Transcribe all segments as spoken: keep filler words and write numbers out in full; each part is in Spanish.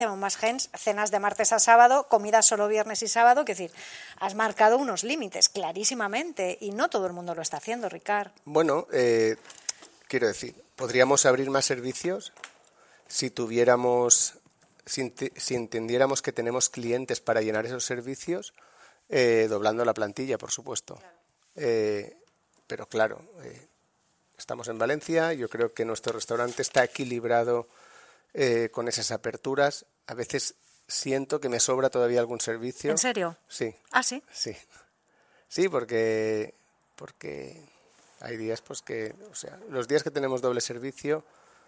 más gens, cenas de martes a sábado, comidas solo viernes y sábado, que decir, has marcado unos límites clarísimamente y no todo el mundo lo está haciendo, Ricard. Bueno, eh, quiero decir, podríamos abrir más servicios si tuviéramos, si, si entendiéramos que tenemos clientes para llenar esos servicios, eh, doblando la plantilla, por supuesto. Claro. Eh, pero claro, eh, estamos en Valencia, yo creo que nuestro restaurante está equilibrado eh, con esas aperturas. A veces siento que me sobra todavía algún servicio. ¿En serio? Sí. ¿Ah, sí? Sí. Sí, porque, porque hay días pues que, o sea, los días que tenemos doble servicio,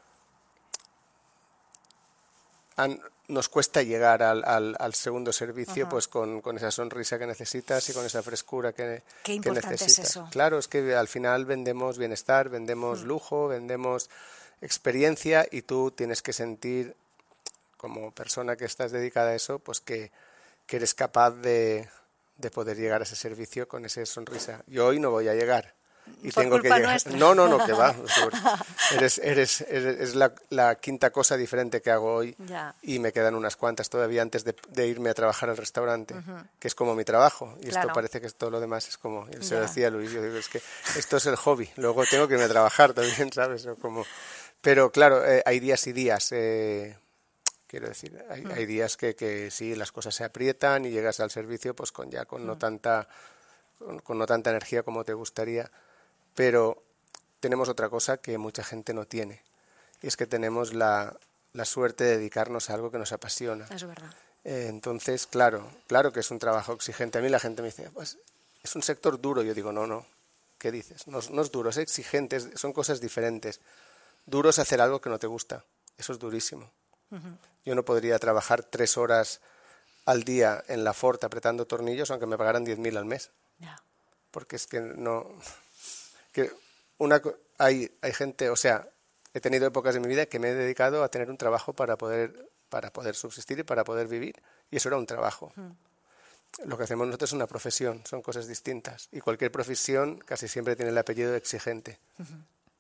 han, nos cuesta llegar al, al, al segundo servicio. Ajá. Pues con, con esa sonrisa que necesitas y con esa frescura que, Qué que necesitas. Es eso. Claro, es que al final vendemos bienestar, vendemos mm. lujo, vendemos experiencia y tú tienes que sentir, como persona que estás dedicada a eso, pues que, que eres capaz de, de poder llegar a ese servicio con esa sonrisa. Yo hoy no voy a llegar. Y Por tengo que culpa llegar. Nuestra. No, no, no, que va. Eres, eres, eres es la, la quinta cosa diferente que hago hoy. Ya. Y me quedan unas cuantas todavía antes de, de irme a trabajar al restaurante, uh-huh. que es como mi trabajo. Y claro. Esto parece que todo lo demás es como, y se lo decía Luis, yo digo, es que esto es el hobby. Luego tengo que irme a trabajar también, ¿sabes? Como, pero claro, eh, hay días y días. Eh, quiero decir, hay, uh-huh. hay días que, que sí, las cosas se aprietan y llegas al servicio pues con ya con uh-huh. no tanta con, con no tanta energía como te gustaría. Pero tenemos otra cosa que mucha gente no tiene, y es que tenemos la, la suerte de dedicarnos a algo que nos apasiona. Es verdad. Eh, entonces, claro, claro que es un trabajo exigente. A mí la gente me dice, pues es un sector duro. Yo digo, no, no, ¿qué dices? No, no es duro, es exigente, es, son cosas diferentes. Duro es hacer algo que no te gusta, eso es durísimo. Uh-huh. Yo no podría trabajar tres horas al día en la Ford apretando tornillos aunque me pagaran diez mil al mes. Yeah. Porque es que no... que una hay hay gente, o sea, he tenido épocas de mi vida que me he dedicado a tener un trabajo para poder para poder subsistir y para poder vivir, y eso era un trabajo. Uh-huh. Lo que hacemos nosotros es una profesión, son cosas distintas, y cualquier profesión casi siempre tiene el apellido de exigente. Uh-huh.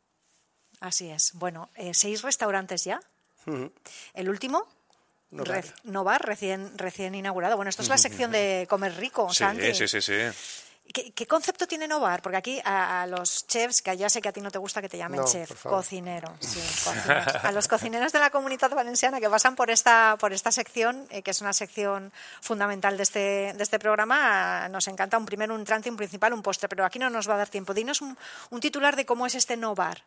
Así es. Bueno, eh, seis restaurantes ya. Uh-huh. El último, Novar, Re- Novar recién recién inaugurado. Bueno, esto es la sección de comer rico, sí, Santi. Sí, sí, sí. ¿Qué, ¿Qué concepto tiene Novar? Porque aquí a, a los chefs, que ya sé que a ti no te gusta que te llamen no, chef, cocinero, sí, cocinero. A los cocineros de la Comunitat Valenciana que pasan por esta por esta sección, eh, que es una sección fundamental de este de este programa, nos encanta un primero, un entrante, un principal, un postre, pero aquí no nos va a dar tiempo. Dinos un, un titular de cómo es este Novar.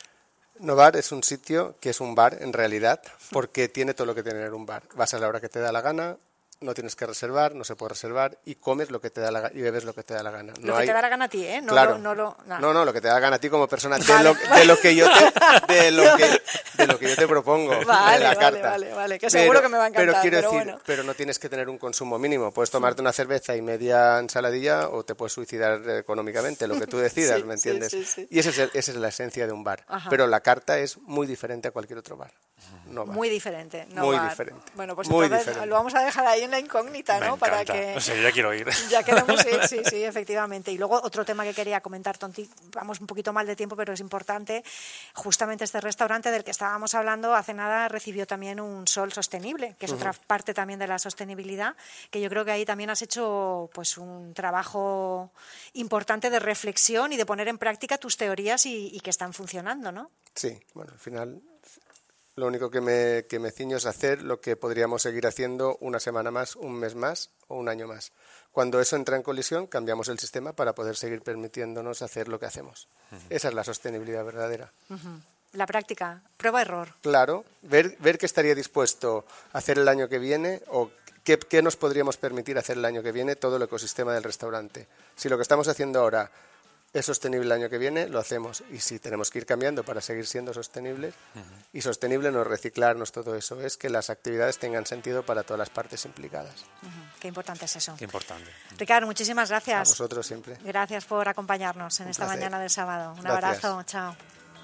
Novar es un sitio que es un bar en realidad, porque tiene todo lo que tiene tener un bar. Vas a la hora que te da la gana, no tienes que reservar, no se puede reservar, y comes lo que te da la gana y bebes lo que te da la gana. No lo que hay... te da la gana a ti, ¿eh? No, claro. lo, no, lo, no. no, no, lo que te da la gana a ti como persona, de, vale, lo, vale. de lo que yo te, de lo que, de lo que yo te propongo, vale, de la vale, carta. Vale, vale, que seguro pero, que me va a encantar. Pero quiero pero decir, bueno. pero no tienes que tener un consumo mínimo. Puedes tomarte una cerveza y media ensaladilla o te puedes suicidar económicamente, lo que tú decidas, sí, ¿me entiendes? Sí, sí, sí. Y esa es, el, esa es la esencia de un bar. Ajá. Pero la carta es muy diferente a cualquier otro bar. No muy diferente. No muy bar. diferente. Bueno, pues muy entonces diferente. lo vamos a dejar ahí en la incógnita, Me ¿no? encanta. Para que... O sea, ya quiero ir. Ya queremos ir, sí, sí, efectivamente. Y luego otro tema que quería comentar, Tonti, vamos un poquito mal de tiempo, pero es importante. Justamente este restaurante del que estábamos hablando hace nada recibió también un Sol Sostenible, que es uh-huh. otra parte también de la sostenibilidad, que yo creo que ahí también has hecho pues un trabajo importante de reflexión y de poner en práctica tus teorías y, y que están funcionando, ¿no? Sí, bueno, al final lo único que me, que me ciño es hacer lo que podríamos seguir haciendo una semana más, un mes más o un año más. Cuando eso entra en colisión, cambiamos el sistema para poder seguir permitiéndonos hacer lo que hacemos. Uh-huh. Esa es la sostenibilidad verdadera. Uh-huh. La práctica, prueba-error. Claro, ver, ver qué estaría dispuesto a hacer el año que viene o qué, qué nos podríamos permitir hacer el año que viene todo el ecosistema del restaurante. Si lo que estamos haciendo ahora es sostenible el año que viene, lo hacemos. Y si tenemos que ir cambiando para seguir siendo sostenibles, uh-huh. y sostenible no es reciclar, no es todo eso, es que las actividades tengan sentido para todas las partes implicadas. Uh-huh. Qué importante es eso. Qué importante. Ricardo, muchísimas gracias. A vosotros siempre. Gracias por acompañarnos en Un esta placer. mañana del sábado. Un Gracias. abrazo, chao.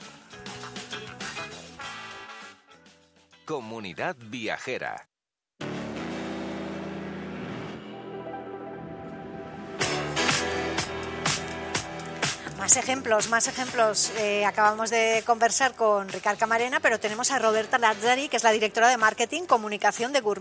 Comunidad Viajera. Más ejemplos, más ejemplos. Eh, acabamos de conversar con Ricard Camarena, pero tenemos a Roberta Lazzari, que es la directora de Marketing Comunicación de Gourmet.